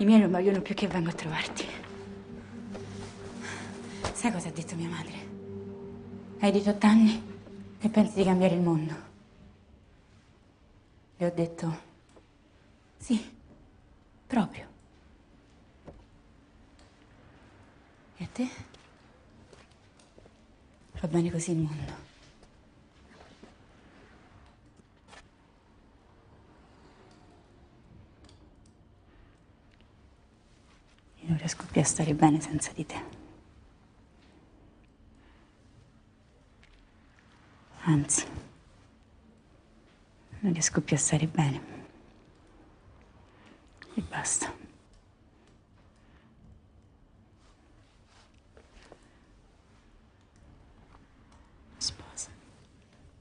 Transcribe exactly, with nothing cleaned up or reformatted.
miei non vogliono più che vengo a trovarti. Sai cosa ha detto mia madre? Hai diciotto anni e pensi di cambiare il mondo. Le ho detto, sì, proprio. E a te? Va bene così il mondo. Io non riesco più a stare bene senza di te. Anzi, non riesco più a stare bene. E basta.